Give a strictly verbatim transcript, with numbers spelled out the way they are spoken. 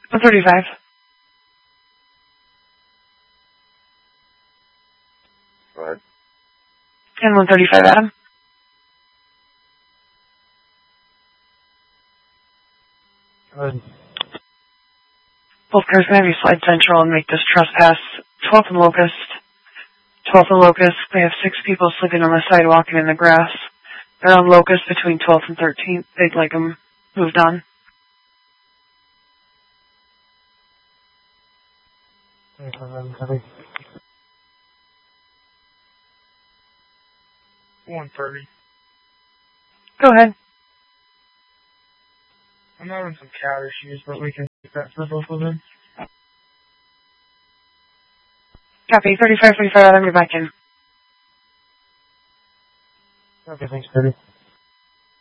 one thirty-five. Go ahead. And one thirty-five, Adam. Go ahead. Both cars going to have you slide central and make this trespass. twelfth and Locust. twelfth and Locust. They have six people sleeping on the sidewalk and in the grass. They're on Locust between twelfth and thirteenth. They'd like them moved on. one thirty. Go ahead. I'm having some cat issues, but we can keep that for both of them. Copy. thirty-five, thirty-five, Adam, you're back in. Okay, thanks, thirty.